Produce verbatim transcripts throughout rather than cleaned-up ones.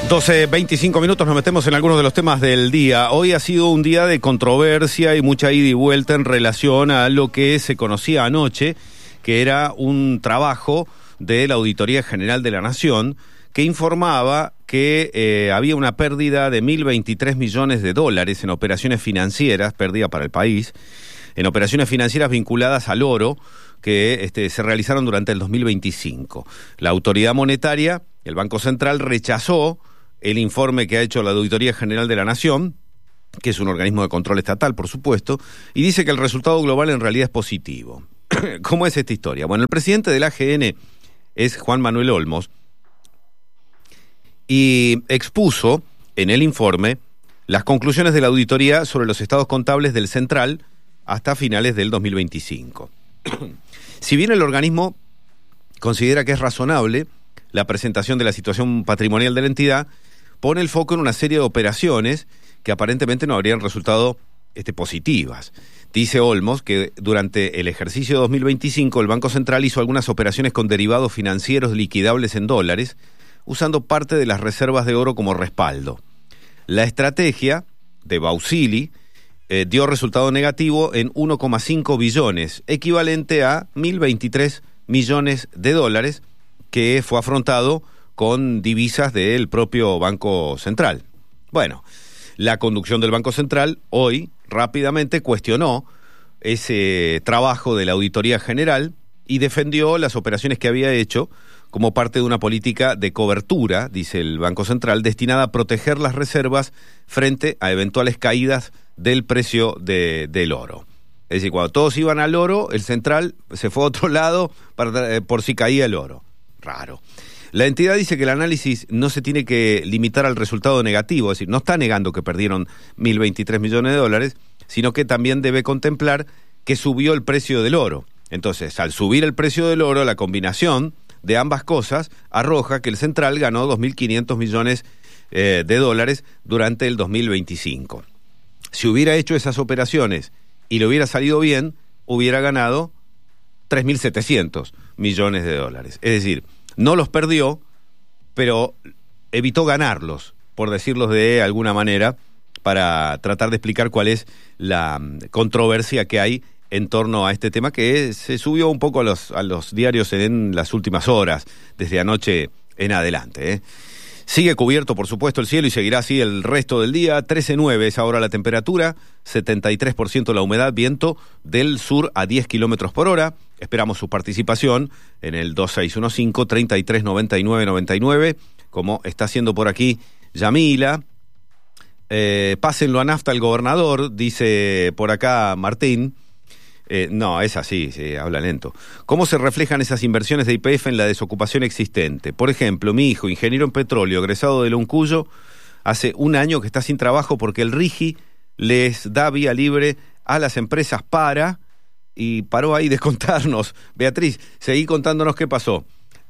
doce, veinticinco minutos, nos metemos en algunos de los temas del día. Hoy ha sido un día de controversia y mucha ida y vuelta en relación a lo que se conocía anoche, que era un trabajo de la Auditoría General de la Nación que informaba que eh, había una pérdida de mil veintitrés millones de dólares en operaciones financieras, pérdida para el país, en operaciones financieras vinculadas al oro que este, se realizaron durante el dos mil veinticinco. La autoridad monetaria, el Banco Central, rechazó el informe que ha hecho la Auditoría General de la Nación, que es un organismo de control estatal, por supuesto, y dice que el resultado global en realidad es positivo. ¿Cómo es esta historia? Bueno, el presidente del A G N es Juan Manuel Olmos, y expuso en el informe las conclusiones de la auditoría sobre los estados contables del Central hasta finales del dos mil veinticinco. Si bien el organismo considera que es razonable la presentación de la situación patrimonial de la entidad, pone el foco en una serie de operaciones que aparentemente no habrían resultado este, positivas. Dice Olmos que durante el ejercicio dos mil veinticinco el Banco Central hizo algunas operaciones con derivados financieros liquidables en dólares, usando parte de las reservas de oro como respaldo. La estrategia de Bausili eh, dio resultado negativo en uno coma cinco billones, equivalente a mil veintitrés millones de dólares, que fue afrontado con divisas del propio Banco Central. Bueno, la conducción del Banco Central hoy rápidamente cuestionó ese trabajo de la Auditoría General y defendió las operaciones que había hecho como parte de una política de cobertura, dice el Banco Central, destinada a proteger las reservas frente a eventuales caídas del precio de, del oro. Es decir, cuando todos iban al oro, el Central se fue a otro lado para, eh, por si caía el oro. Raro. La entidad dice que el análisis no se tiene que limitar al resultado negativo, es decir, no está negando que perdieron mil veintitrés millones de dólares, sino que también debe contemplar que subió el precio del oro. Entonces, al subir el precio del oro, la combinación de ambas cosas arroja que el Central ganó dos mil quinientos millones eh, de dólares durante el dos mil veinticinco. Si hubiera hecho esas operaciones y le hubiera salido bien, hubiera ganado tres mil setecientos millones de dólares. Es decir, no los perdió, pero evitó ganarlos, por decirlo de alguna manera, para tratar de explicar cuál es la controversia que hay en torno a este tema, que se subió un poco a los, a los diarios en las últimas horas, desde anoche en adelante, ¿eh? Sigue cubierto, por supuesto, el cielo y seguirá así el resto del día. trece punto nueve es ahora la temperatura, setenta y tres por ciento la humedad, viento del sur a diez kilómetros por hora. Esperamos su participación en el dos seis uno cinco, treinta y tres, noventa y nueve, noventa y nueve, como está haciendo por aquí Yamila. Eh, pásenlo a nafta el gobernador, dice por acá Martín. Eh, no, es así, sí, habla lento. ¿Cómo se reflejan esas inversiones de Y P F en la desocupación existente? Por ejemplo, mi hijo, ingeniero en petróleo, egresado de Loncuyo, hace un año que está sin trabajo porque el RIGI les da vía libre a las empresas para... Y paró ahí de contarnos. Beatriz, seguí contándonos qué pasó.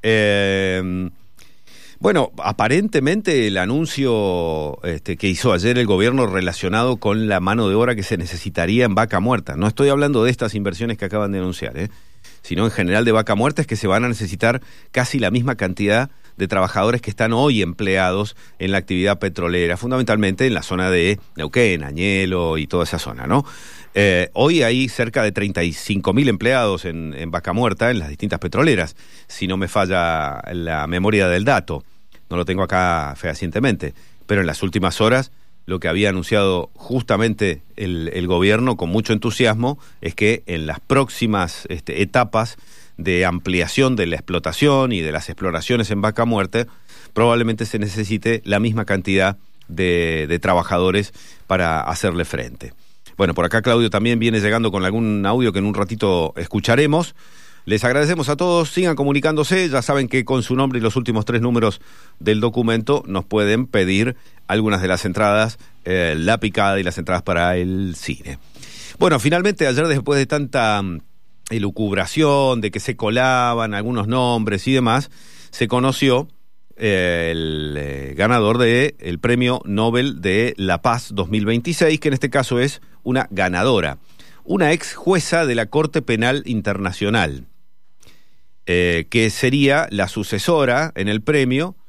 Eh... Bueno, aparentemente el anuncio este, que hizo ayer el gobierno relacionado con la mano de obra que se necesitaría en Vaca Muerta, no estoy hablando de estas inversiones que acaban de anunciar, ¿eh? sino en general de Vaca Muerta, es que se van a necesitar casi la misma cantidad de trabajadores que están hoy empleados en la actividad petrolera, fundamentalmente en la zona de Neuquén, Añelo y toda esa zona, ¿no? Eh, hoy hay cerca de treinta y cinco mil empleados en, en Vaca Muerta, en las distintas petroleras, si no me falla la memoria del dato. No lo tengo acá fehacientemente, pero en las últimas horas lo que había anunciado justamente el, el gobierno con mucho entusiasmo es que en las próximas este, etapas de ampliación de la explotación y de las exploraciones en Vaca Muerta, probablemente se necesite la misma cantidad de, de trabajadores para hacerle frente. Bueno, por acá Claudio también viene llegando con algún audio que en un ratito escucharemos. Les agradecemos a todos, sigan comunicándose, ya saben que con su nombre y los últimos tres números del documento nos pueden pedir algunas de las entradas, eh, la picada y las entradas para el cine. Bueno, finalmente ayer, después de tanta elucubración, de que se colaban algunos nombres y demás, se conoció eh, el eh, ganador del Premio Nobel de la Paz dos mil veintiséis, que en este caso es una ganadora, una ex jueza de la Corte Penal Internacional, eh, que sería la sucesora en el premio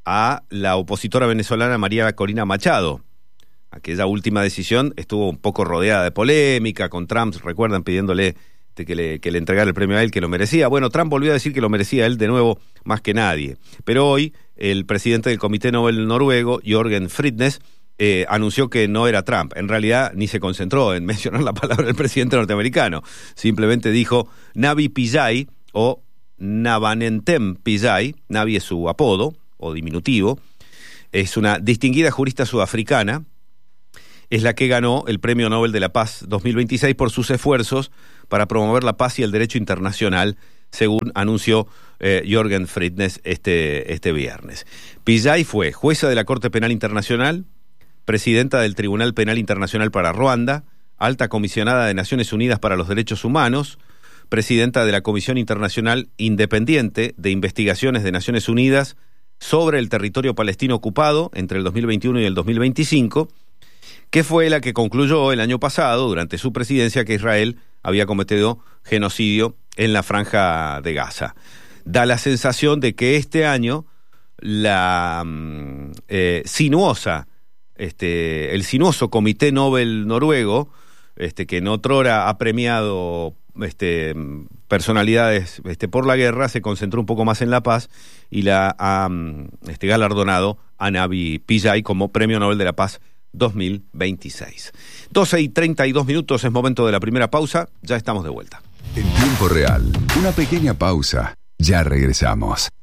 a la opositora venezolana María Corina Machado. Aquella última decisión estuvo un poco rodeada de polémica, con Trump, recuerdan, pidiéndole que le, que le entregara el premio a él, que lo merecía. Bueno, Trump volvió a decir que lo merecía él de nuevo más que nadie. Pero hoy, el presidente del Comité Nobel noruego, Jørgen Friednes, eh, anunció que no era Trump. En realidad, ni se concentró en mencionar la palabra del presidente norteamericano. Simplemente dijo Navi Pillay o Navanentem Pillay. Navi es su apodo, o diminutivo. Es una distinguida jurista sudafricana. Es la que ganó el Premio Nobel de la Paz dos mil veintiséis por sus esfuerzos para promover la paz y el derecho internacional, según anunció eh, Jørgen Friednes este, este viernes. Pillay fue jueza de la Corte Penal Internacional, presidenta del Tribunal Penal Internacional para Ruanda, alta comisionada de Naciones Unidas para los Derechos Humanos, presidenta de la Comisión Internacional Independiente de Investigaciones de Naciones Unidas sobre el territorio palestino ocupado entre el dos mil veintiuno y el dos mil veinticinco, que fue la que concluyó el año pasado, durante su presidencia, que Israel había cometido genocidio en la Franja de Gaza. Da la sensación de que este año la eh, sinuosa, este, el sinuoso Comité Nobel noruego, este, que en otrora ha premiado este, personalidades este, por la guerra, se concentró un poco más en la paz y la ha este, galardonado a Navi Pillay como Premio Nobel de la Paz dos mil veintiséis. doce y treinta y dos minutos, es momento de la primera pausa, ya estamos de vuelta. En tiempo real, una pequeña pausa, ya regresamos.